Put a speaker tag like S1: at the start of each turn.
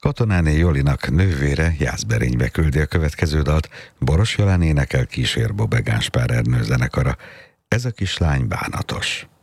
S1: Potonáné Jolinak nővére Jászberénybe küldi a következő dalt. Boros Jolán énekel, kísér Bobegán Spár Ernő zenekara. Ez a kislány bánatos.